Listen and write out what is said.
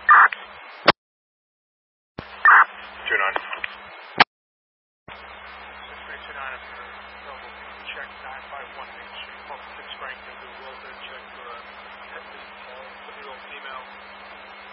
29. 6329 if you're available. Check 951 Main Street, Pulse 6 Franklin. We will then check for a female.